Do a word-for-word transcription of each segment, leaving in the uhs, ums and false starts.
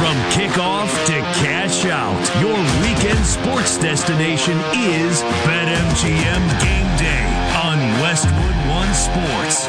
From kickoff to cash out, your weekend sports destination is BetMGM Game Day on Westwood One Sports.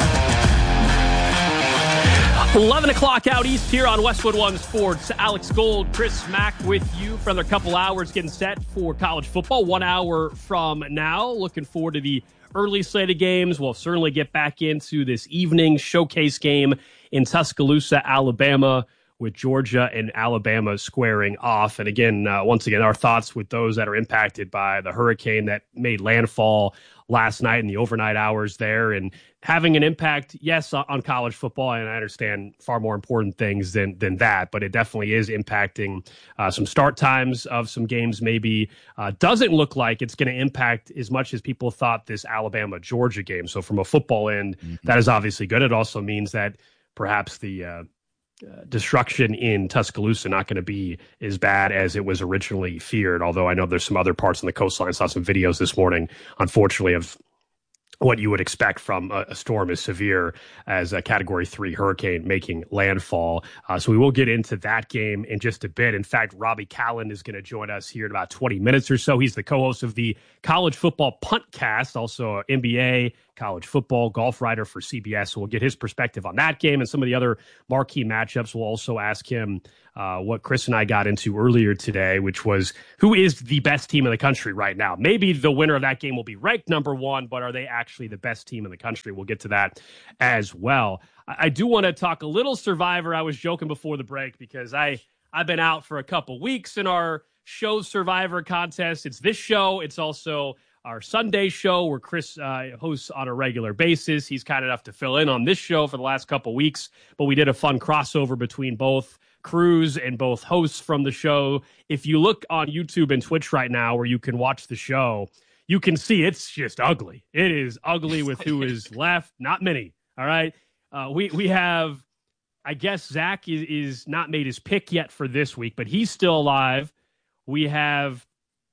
eleven o'clock out east here on Westwood One Sports. Alex Gold, Chris Mack with you for another couple hours getting set for college football. One hour from now. Looking forward to the early slate of games. We'll certainly get back into this evening showcase game in Tuscaloosa, Alabama, with Georgia and Alabama squaring off. And again, uh, once again, our thoughts with those that are impacted by the hurricane that made landfall last night in the overnight hours there, and having an impact, yes, on college football. And I understand far more important things than than that, but it definitely is impacting uh, some start times of some games. Maybe uh, doesn't look like it's going to impact as much as people thought this Alabama-Georgia game. So from a football end, mm-hmm. that is obviously good. It also means that perhaps the uh, Uh, destruction in Tuscaloosa not going to be as bad as it was originally feared, although I know there's some other parts on the coastline. I saw some videos this morning, unfortunately, of what you would expect from a, a storm as severe as a Category three hurricane making landfall. Uh, so we will get into that game in just a bit. In fact, Robbie Callan is going to join us here in about twenty minutes or so. He's the co-host of the College Football Puntcast, also an N B A, college football, golf writer for C B S. So we'll get his perspective on that game and some of the other marquee matchups. We'll also ask him uh, what Chris and I got into earlier today, which was who is the best team in the country right now. Maybe the winner of that game will be ranked number one, but are they actually the best team in the country? We'll get to that as well. I, I do want to talk a little Survivor. I was joking before the break because I, I've been out for a couple weeks in our show Survivor contest. It's this show. It's also our Sunday show where Chris uh, hosts on a regular basis. He's kind enough to fill in on this show for the last couple weeks, but we did a fun crossover between both crews and both hosts from the show. If you look on YouTube and Twitch right now where you can watch the show, you can see it's just ugly. It is ugly with who is left. Not many, all right? Uh, we, we have, I guess Zach is, is not made his pick yet for this week, but he's still alive. We have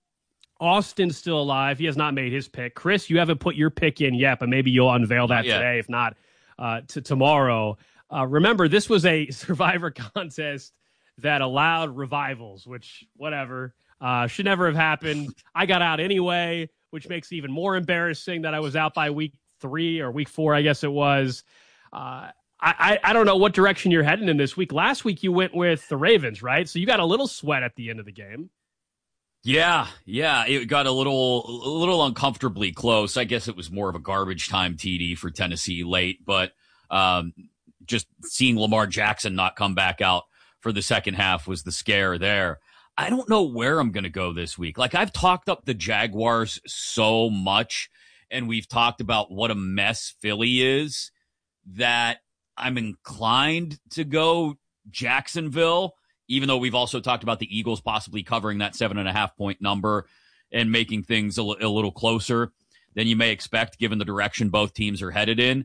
Austin still alive. He has not made his pick. Chris, you haven't put your pick in yet, but maybe you'll unveil that today, if not uh, to tomorrow. Uh, remember, this was a Survivor contest that allowed revivals, which, whatever, uh, should never have happened. I got out anyway, which makes it even more embarrassing that I was out by week three or week four, I guess it was. Uh, I, I don't know what direction you're heading in this week. Last week you went with the Ravens, right? So you got a little sweat at the end of the game. Yeah, yeah, it got a little, a little uncomfortably close. I guess it was more of a garbage time T D for Tennessee late, but um, just seeing Lamar Jackson not come back out for the second half was the scare there. I don't know where I'm going to go this week. Like, I've talked up the Jaguars so much, and we've talked about what a mess Philly is, that I'm inclined to go Jacksonville, even though we've also talked about the Eagles possibly covering that seven and a half point number and making things a, l- a little closer than you may expect, given the direction both teams are headed in.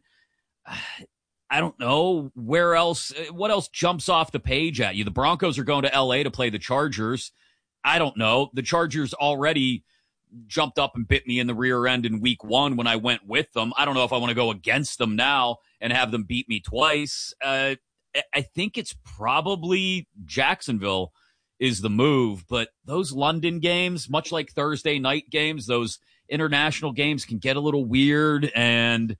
I don't know where else, what else jumps off the page at you. The Broncos are going to L A to play the Chargers. I don't know. The Chargers already jumped up and bit me in the rear end in week one when I went with them. I don't know if I want to go against them now and have them beat me twice. Uh, I think it's probably Jacksonville is the move, but those London games, much like Thursday night games, those international games can get a little weird. And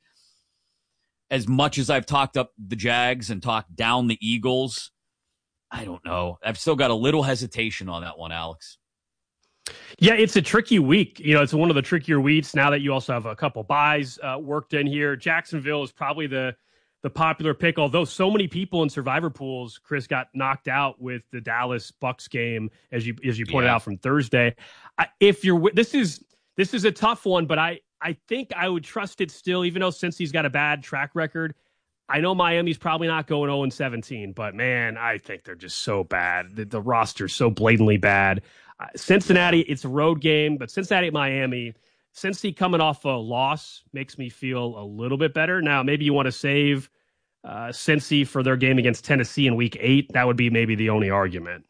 as much as I've talked up the Jags and talked down the Eagles, I don't know. I've still got a little hesitation on that one, Alex. Yeah, it's a tricky week. You know, it's one of the trickier weeks now that you also have a couple buys uh, worked in here. Jacksonville is probably the the popular pick, although so many people in survivor pools, Chris, got knocked out with the Dallas Bucks game, as you as you pointed yeah. out from Thursday. I, if you're this is this is a tough one, but I I think I would trust it still, even though since he's got a bad track record. I know Miami's probably not going oh and seventeen, but man, I think they're just so bad. The, the roster's so blatantly bad. Uh, Cincinnati, it's a road game, but Cincinnati at Miami, Cincy coming off a loss makes me feel a little bit better. Now, maybe you want to save uh, Cincy for their game against Tennessee in week eight. That would be maybe the only argument.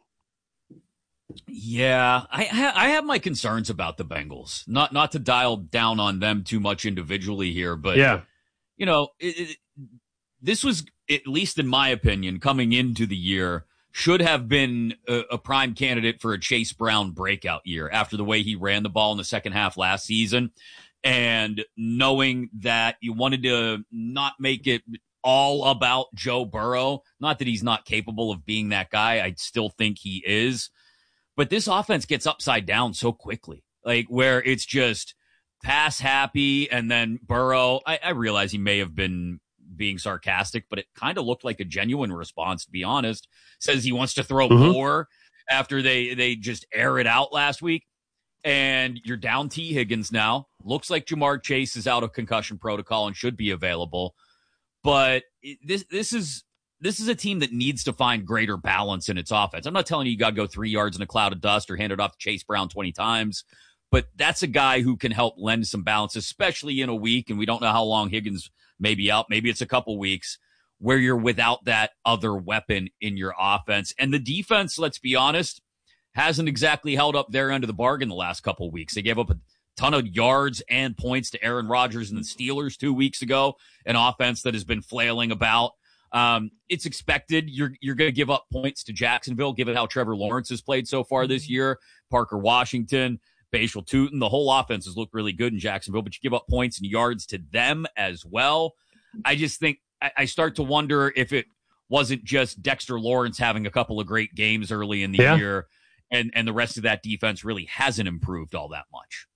Yeah, I, ha- I have my concerns about the Bengals. Not not to dial down on them too much individually here, but yeah, you know, it, it, this was, at least in my opinion, coming into the year, should have been a, a prime candidate for a Chase Brown breakout year after the way he ran the ball in the second half last season. And knowing that you wanted to not make it all about Joe Burrow, not that he's not capable of being that guy. I still think he is. But this offense gets upside down so quickly, like where it's just pass happy. And then Burrow, I, I realize he may have been being sarcastic, but it kind of looked like a genuine response, to be honest. Says he wants to throw mm-hmm. more after they, they just air it out last week. And you're down T. Higgins now. Looks like Jamar Chase is out of concussion protocol and should be available. But this this is this is a team that needs to find greater balance in its offense. I'm not telling you you got to go three yards in a cloud of dust or hand it off to Chase Brown twenty times, but that's a guy who can help lend some balance, especially in a week, and we don't know how long Higgins may be out. Maybe it's a couple weeks where you're without that other weapon in your offense. And the defense, let's be honest, hasn't exactly held up their end of the bargain the last couple weeks. They gave up a ton of yards and points to Aaron Rodgers and the Steelers two weeks ago, an offense that has been flailing about. Um, it's expected you're you're going to give up points to Jacksonville, given how Trevor Lawrence has played so far this year. Parker Washington, Bashal Tutin, the whole offense has looked really good in Jacksonville, but you give up points and yards to them as well. I just think I, I start to wonder if it wasn't just Dexter Lawrence having a couple of great games early in the yeah. year, and, and the rest of that defense really hasn't improved all that much.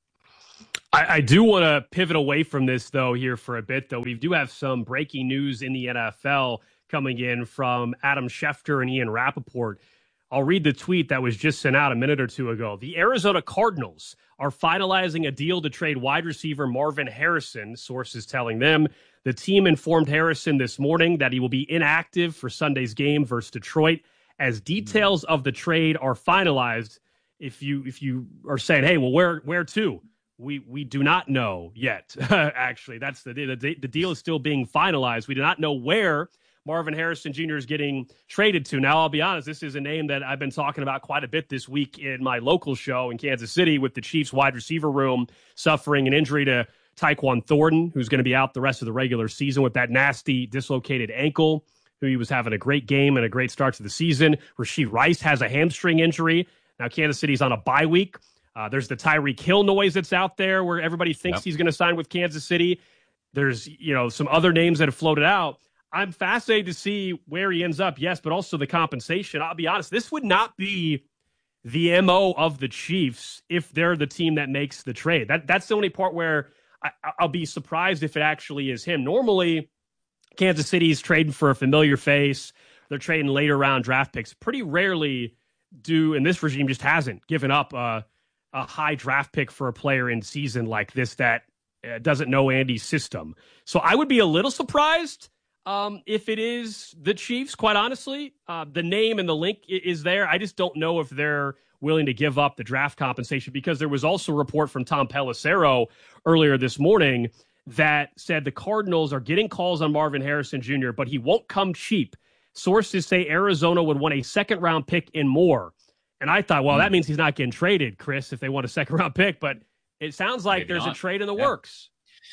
I, I do want to pivot away from this, though, here for a bit, though. We do have some breaking news in the N F L coming in from Adam Schefter and Ian Rappaport. I'll read the tweet that was just sent out a minute or two ago. The Arizona Cardinals are finalizing a deal to trade wide receiver Marvin Harrison, sources telling them. The team informed Harrison this morning that he will be inactive for Sunday's game versus Detroit. As details of the trade are finalized, if you if you are saying, hey, well, where where to? We we do not know yet, actually. That's the, the the deal is still being finalized. We do not know where Marvin Harrison Junior is getting traded to. Now, I'll be honest, this is a name that I've been talking about quite a bit this week in my local show in Kansas City with the Chiefs wide receiver room suffering an injury to Tyquan Thornton, who's going to be out the rest of the regular season with that nasty dislocated ankle, who he was having a great game and a great start to the season. Rashee Rice has a hamstring injury. Now, Kansas City's on a bye week. Uh, there's the Tyreek Hill noise that's out there where everybody thinks yep. he's going to sign with Kansas City. There's, you know, some other names that have floated out. I'm fascinated to see where he ends up, yes, but also the compensation. I'll be honest, this would not be the M O of the Chiefs if they're the team that makes the trade. That That's the only part where I, I'll be surprised if it actually is him. Normally, Kansas City's trading for a familiar face. They're trading later round draft picks. Pretty rarely do, and this regime just hasn't given up uh, a high draft pick for a player in season like this that uh, doesn't know Andy's system. So I would be a little surprised um, if it is the Chiefs, quite honestly. Uh, the name and the link is there. I just don't know if they're willing to give up the draft compensation, because there was also a report from Tom Pelissero earlier this morning that said the Cardinals are getting calls on Marvin Harrison Junior, but he won't come cheap. Sources say Arizona would want a second-round pick and more. And I thought, well, that means he's not getting traded, Chris, if they want a second-round pick. But it sounds like Maybe there's not. a trade in the yeah. works.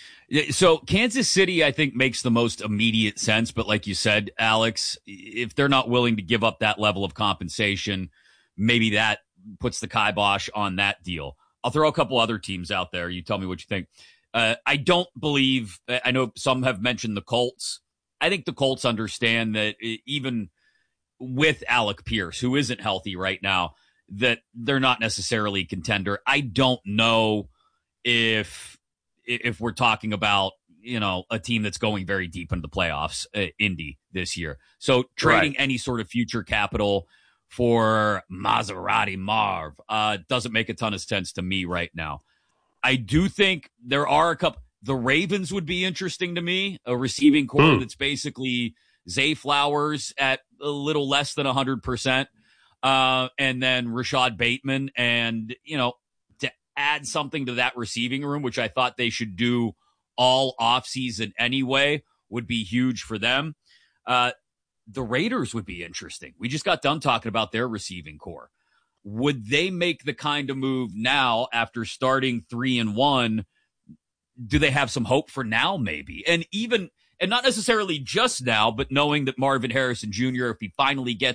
So Kansas City, I think, makes the most immediate sense. But like you said, Alex, if they're not willing to give up that level of compensation, maybe that puts the kibosh on that deal. I'll throw a couple other teams out there. You tell me what you think. Uh, I don't believe – I know some have mentioned the Colts. I think the Colts understand that even with Alec Pierce, who isn't healthy right now, that they're not necessarily a contender. I don't know if if we're talking about, you know, a team that's going very deep into the playoffs, uh, Indy, this year. So trading right. any sort of future capital for Maserati Marv uh, doesn't make a ton of sense to me right now. I do think there are a couple. The Ravens would be interesting to me, a receiving core mm. that's basically Zay Flowers at a little less than one hundred percent, uh, and then Rashad Bateman. And, you know, to add something to that receiving room, which I thought they should do all offseason anyway, would be huge for them. Uh, the Raiders would be interesting. We just got done talking about their receiving core. Would they make the kind of move now after starting three and one? Do they have some hope for now, maybe? And even, and not necessarily just now, but knowing that Marvin Harrison Junior, if he finally gets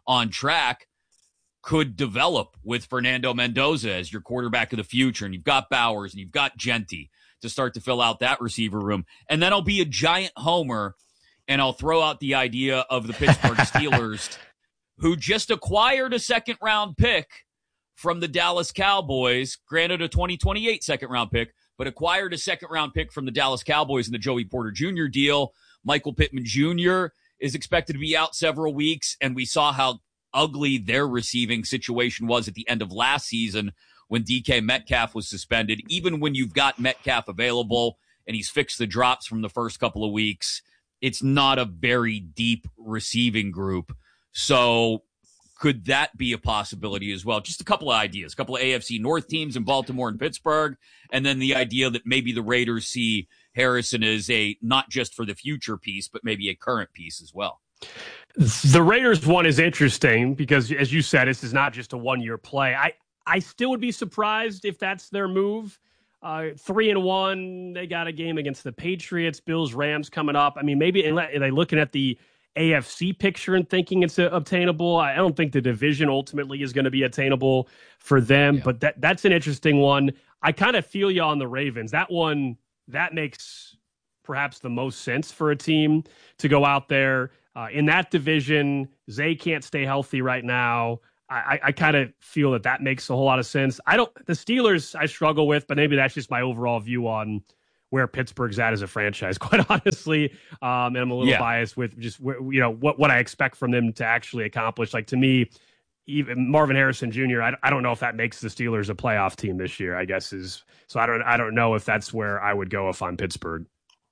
on track could develop with Fernando Mendoza as your quarterback of the future. And you've got Bowers and you've got Genty to start to fill out that receiver room. And then I'll be a giant homer and I'll throw out the idea of the Pittsburgh Steelers who just acquired a second round pick from the Dallas Cowboys, granted a twenty twenty-eight second round pick, but acquired a second round pick from the Dallas Cowboys in the Joey Porter Junior deal. Michael Pittman Junior is expected to be out several weeks, and we saw how ugly their receiving situation was at the end of last season when D K Metcalf was suspended. Even when you've got Metcalf available and he's fixed the drops from the first couple of weeks, it's not a very deep receiving group. So could that be a possibility as well? Just a couple of ideas, a couple of A F C North teams in Baltimore and Pittsburgh, and then the idea that maybe the Raiders see Harrison as a not just for the future piece, but maybe a current piece as well. The Raiders one is interesting because, as you said, this is not just a one-year play. I, I still would be surprised if that's their move. Uh, three and one, they got a game against the Patriots, Bills, Rams coming up. I mean, maybe are they looking at the A F C picture and thinking it's obtainable? I don't think the division ultimately is going to be attainable for them, yeah. but that that's an interesting one. I kind of feel you on the Ravens. That one, that makes perhaps the most sense for a team to go out there. Uh, in that division, Zay can't stay healthy right now. I, I kind of feel that that makes a whole lot of sense. I don't, the Steelers I struggle with, but maybe that's just my overall view on where Pittsburgh's at as a franchise, quite honestly. Um, and I'm a little yeah. biased with just, you know, what, what I expect from them to actually accomplish. Like, to me, even Marvin Harrison Junior, I, I don't know if that makes the Steelers a playoff team this year, I guess is, so I don't, I don't know if that's where I would go if I'm Pittsburgh.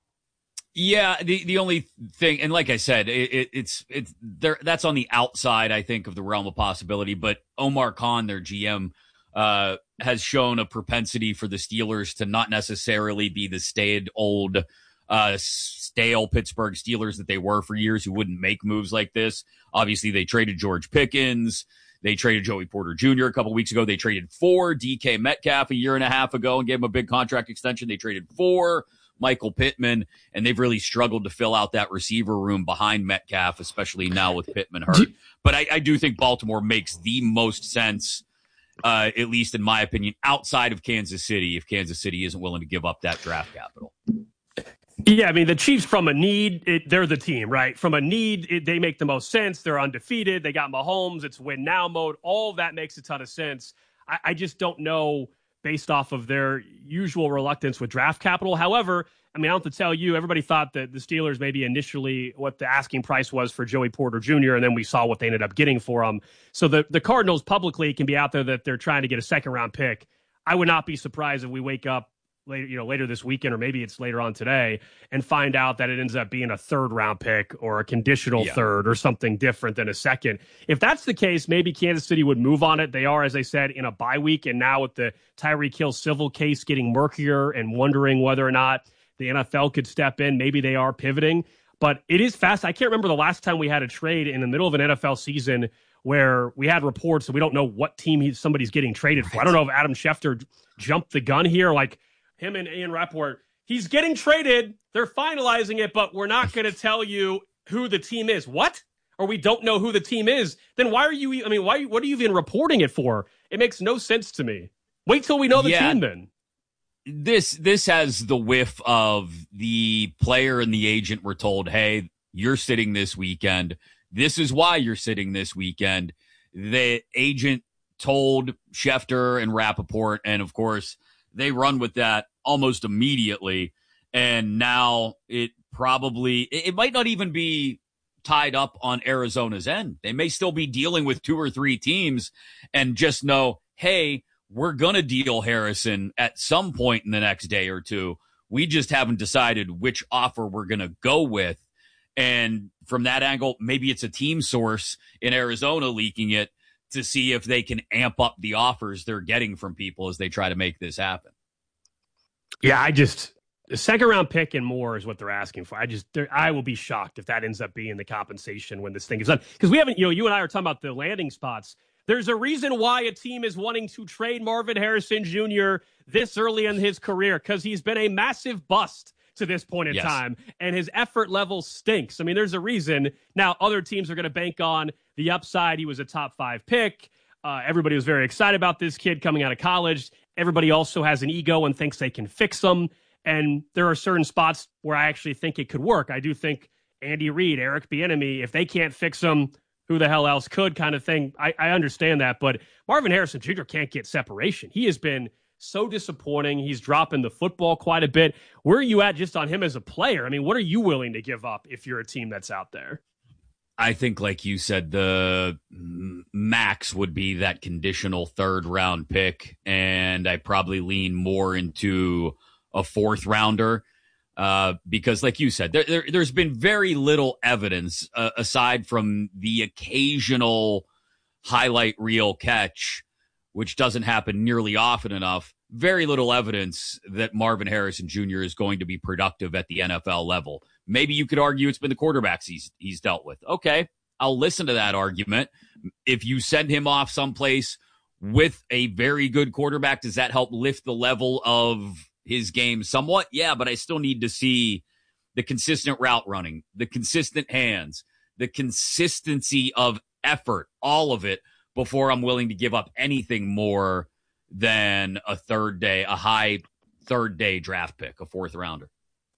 Yeah, the, the only thing, and like I said, it, it, it's it's there. That's on the outside, I think, of the realm of possibility. But Omar Khan, their G M, uh, has shown a propensity for the Steelers to not necessarily be the staid old, uh, stale Pittsburgh Steelers that they were for years, who wouldn't make moves like this. Obviously, they traded George Pickens. They traded Joey Porter Junior a couple weeks ago. They traded for D K Metcalf a year and a half ago and gave him a big contract extension. They traded for Michael Pittman, and they've really struggled to fill out that receiver room behind Metcalf, especially now with Pittman hurt. But I, I do think Baltimore makes the most sense, uh, at least in my opinion, outside of Kansas City, if Kansas City isn't willing to give up that draft capital. Yeah, I mean, the Chiefs from a need, it, they're the team, right? From a need, it, they make the most sense. They're undefeated. They got Mahomes. It's win now mode. All of that makes a ton of sense. I, I just don't know, based off of their usual reluctance with draft capital. However, I mean, I don't have to tell you, everybody thought that the Steelers maybe initially what the asking price was for Joey Porter Junior, and then we saw what they ended up getting for him. So the, the Cardinals publicly can be out there that they're trying to get a second-round pick. I would not be surprised if we wake up later, you know, later this weekend, or maybe it's later on today, and find out that it ends up being a third-round pick or a conditional yeah. third or something different than a second. If that's the case, maybe Kansas City would move on it. They are, as I said, in a bye week, and now with the Tyreek Hill civil case getting murkier and wondering whether or not the N F L could step in, maybe they are pivoting. But it is fast. I can't remember the last time we had a trade in the middle of an N F L season where we had reports that we don't know what team he, somebody's getting traded for. I don't know if Adam Schefter jumped the gun here, like him and Ian Rappaport. He's getting traded. They're finalizing it, but we're not going to tell you who the team is. What? Or we don't know who the team is. Then why are you, I mean, why? What are you even reporting it for? It makes no sense to me. Wait till we know the yeah. team then. This this has the whiff of the player and the agent were told, hey, you're sitting this weekend. This is why you're sitting this weekend. The agent told Schefter and Rappaport, and of course, they run with that almost immediately. And now it probably, it might not even be tied up on Arizona's end. They may still be dealing with two or three teams and just know, hey, we're going to deal Harrison at some point in the next day or two. We just haven't decided which offer we're going to go with. And from that angle, maybe it's a team source in Arizona leaking it to see if they can amp up the offers they're getting from people as they try to make this happen. Yeah, I just, the second round pick and more is what they're asking for. I just, I will be shocked if that ends up being the compensation when this thing is done. Because we haven't, you know, you and I are talking about the landing spots. There's a reason why a team is wanting to trade Marvin Harrison Junior this early in his career, because he's been a massive bust. to this point in yes. time, and his effort level stinks. I mean, there's a reason. Now, other teams are going to bank on the upside. He was a top five pick. Uh, everybody was very excited about this kid coming out of college. Everybody also has an ego and thinks they can fix him. And there are certain spots where I actually think it could work. I do think Andy Reid, Eric Bieniemy, if they can't fix him, who the hell else could, kind of thing. I, I understand that, but Marvin Harrison Junior can't get separation. He has been so disappointing. He's dropping the football quite a bit. Where are you at just on him as a player? I mean, what are you willing to give up if you're a team that's out there? I think, like you said, the max would be that conditional third round pick, and I probably lean more into a fourth rounder. Uh, because like you said, there, there, there's been very little evidence uh, aside from the occasional highlight reel catch, which doesn't happen nearly often enough. Very little evidence that Marvin Harrison Junior is going to be productive at the N F L level. Maybe you could argue it's been the quarterbacks he's, he's dealt with. Okay, I'll listen to that argument. If you send him off someplace with a very good quarterback, does that help lift the level of his game somewhat? Yeah, but I still need to see the consistent route running, the consistent hands, the consistency of effort, all of it, before I'm willing to give up anything more than a third day, a high third day draft pick, a fourth rounder.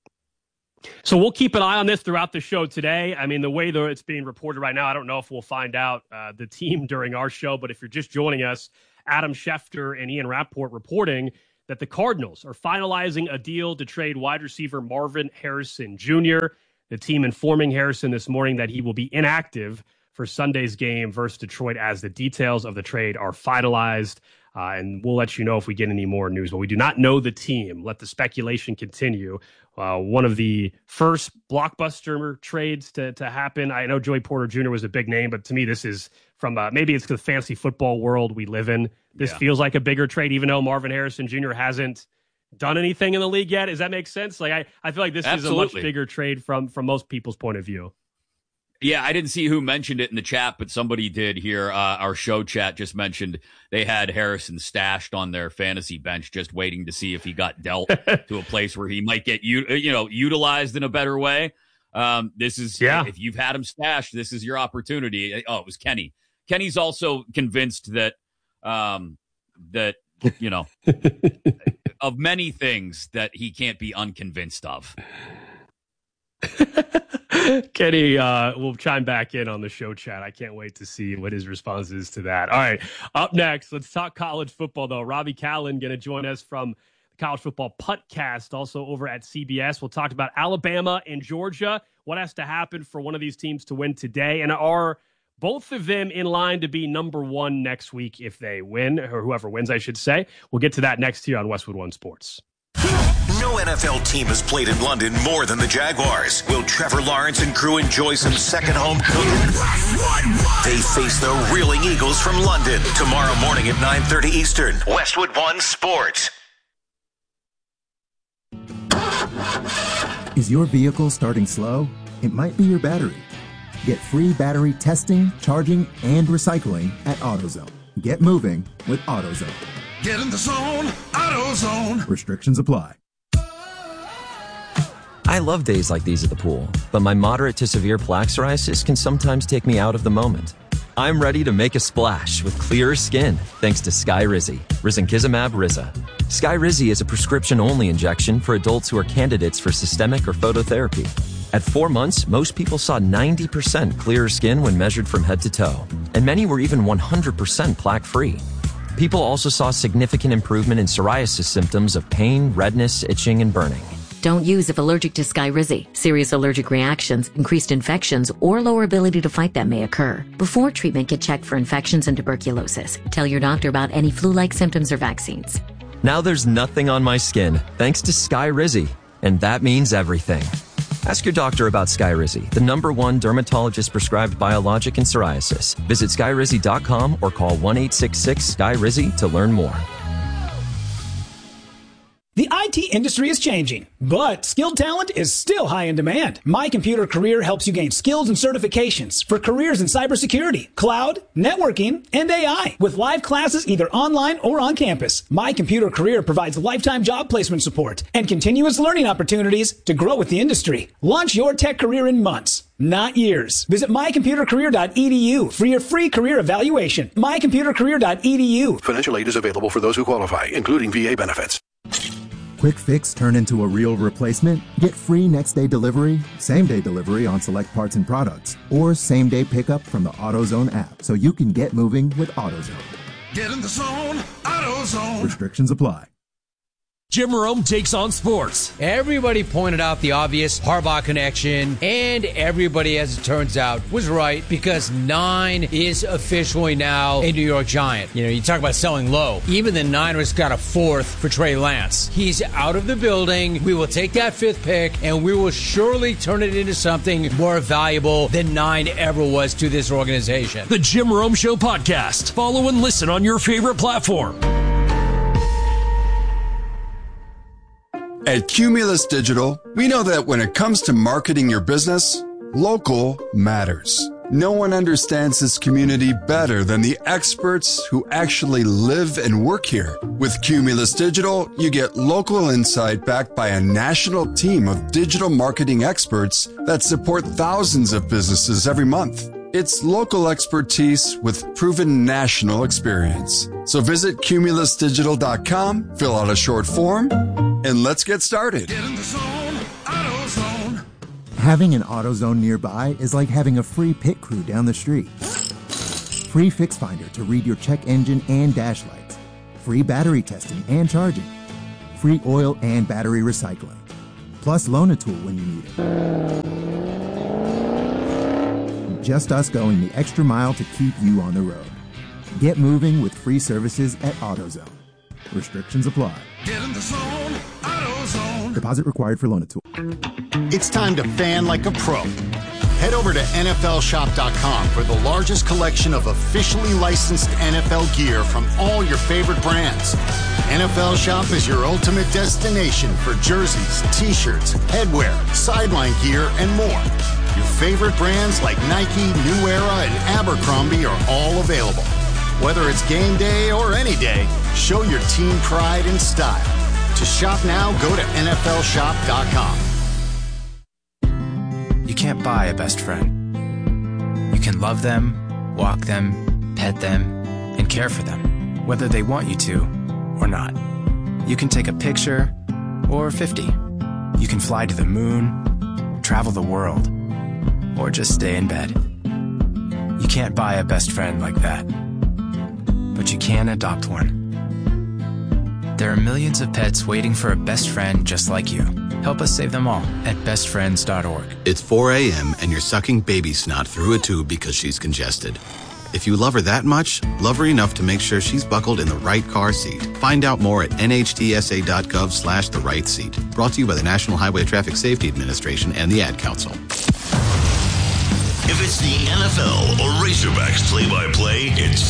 So we'll keep an eye on this throughout the show today. I mean, the way that it's being reported right now, I don't know if we'll find out uh, the team during our show, but if you're just joining us, Adam Schefter and Ian Rappaport reporting that the Cardinals are finalizing a deal to trade wide receiver Marvin Harrison Junior The team informing Harrison this morning that he will be inactive for Sunday's game versus Detroit as the details of the trade are finalized. Uh, and we'll let you know if we get any more news. But we do not know the team. Let the speculation continue. Uh, one of the first blockbuster trades to, to happen. I know Joey Porter Junior was a big name, but to me, this is from uh, maybe it's the fantasy football world we live in. This yeah. feels like a bigger trade, even though Marvin Harrison Junior hasn't done anything in the league yet. Does that make sense? Like I, I feel like this Absolutely. is a much bigger trade from from most people's point of view. Yeah, I didn't see who mentioned it in the chat, but somebody did here. Uh, our show chat just mentioned they had Harrison stashed on their fantasy bench, just waiting to see if he got dealt to a place where he might get you, you know, utilized in a better way. Um, this is, yeah. if you've had him stashed, this is your opportunity. Oh, it was Kenny. Kenny's also convinced that, um, that you know, of many things that he can't be unconvinced of. Kenny uh, will chime back in on the show chat. I can't wait to see what his response is to that. All right, up next, let's talk college football, though. Robbie Callan going to join us from the College Football Podcast, also over at C B S. We'll talk about Alabama and Georgia, what has to happen for one of these teams to win today, and are both of them in line to be number one next week if they win, or whoever wins, I should say. We'll get to that next here on Westwood One Sports. No N F L team has played in London more than the Jaguars. Will Trevor Lawrence and crew enjoy some second home cooking? They face the Reeling Eagles from London tomorrow morning at nine thirty Eastern. Westwood One Sports. Is your vehicle starting slow? It might be your battery. Get free battery testing, charging, and recycling at AutoZone. Get moving with AutoZone. Get in the zone, AutoZone. Restrictions apply. I love days like these at the pool, but my moderate to severe plaque psoriasis can sometimes take me out of the moment. I'm ready to make a splash with clearer skin thanks to Skyrizi, Risankizumab Riza. Skyrizi is a prescription-only injection for adults who are candidates for systemic or phototherapy. At four months, most people saw ninety percent clearer skin when measured from head to toe, and many were even one hundred percent plaque-free. People also saw significant improvement in psoriasis symptoms of pain, redness, itching, and burning. Don't use if allergic to Skyrizi. Serious allergic reactions, increased infections, or lower ability to fight them may occur. Before treatment, get checked for infections and tuberculosis. Tell your doctor about any flu-like symptoms or vaccines. Now there's nothing on my skin thanks to Skyrizi, and that means everything. Ask your doctor about Skyrizi, the number one dermatologist-prescribed biologic in psoriasis. Visit skyrizi dot com or call one eight six six, S K Y R I Z I to learn more. The I T industry is changing, but skilled talent is still high in demand. My Computer Career helps you gain skills and certifications for careers in cybersecurity, cloud, networking, and A I with live classes either online or on campus. My Computer Career provides lifetime job placement support and continuous learning opportunities to grow with the industry. Launch your tech career in months, not years. Visit my computer career dot e d u for your free career evaluation. my computer career dot e d u. Financial aid is available for those who qualify, including V A benefits. Quick fix turn into a real replacement? Get free next day delivery, same day delivery on select parts and products, or same day pickup from the AutoZone app so you can get moving with AutoZone. Get in the zone, AutoZone. Restrictions apply. Jim Rome takes on sports. Everybody pointed out the obvious Harbaugh connection, and everybody, as it turns out, was right because nine is officially now a New York Giant. You know, you talk about selling low. Even the Niners got a fourth for Trey Lance. He's out of the building. We will take that fifth pick, and we will surely turn it into something more valuable than nine ever was to this organization. The Jim Rome Show podcast. Follow and listen on your favorite platform. At Cumulus Digital, we know that when it comes to marketing your business, local matters. No one understands this community better than the experts who actually live and work here. With Cumulus Digital, you get local insight backed by a national team of digital marketing experts that support thousands of businesses every month. It's local expertise with proven national experience. So visit cumulus digital dot com, fill out a short form, and let's get started. Get in the zone, AutoZone. Having an AutoZone nearby is like having a free pit crew down the street. Free Fix Finder to read your check engine and dash lights. Free battery testing and charging. Free oil and battery recycling. Plus Loan-A-Tool when you need it. Just us going the extra mile to keep you on the road. Get moving with free services at AutoZone. Restrictions apply. Get in the zone, AutoZone. Deposit required for Loan-A-Tool. It's time to fan like a pro. Head over to N F L shop dot com for the largest collection of officially licensed N F L gear from all your favorite brands. N F L Shop is your ultimate destination for jerseys, t-shirts, headwear, sideline gear, and more. Your favorite brands like Nike, New Era, and Abercrombie are all available. Whether it's game day or any day, show your team pride and style. To shop now, go to N F L shop dot com. You can't buy a best friend. You can love them, walk them, pet them, and care for them, whether they want you to or not. You can take a picture or fifty. You can fly to the moon, travel the world, or just stay in bed. You can't buy a best friend like that, but you can adopt one. There are millions of pets waiting for a best friend just like you. Help us save them all at best friends dot org. It's four a.m. and you're sucking baby snot through a tube because she's congested. If you love her that much, love her enough to make sure she's buckled in the right car seat. Find out more at N H T S A dot gov slash the right seat. Brought to you by the National Highway Traffic Safety Administration and the Ad Council. If it's the N F L or Razorbacks play-by-play, it's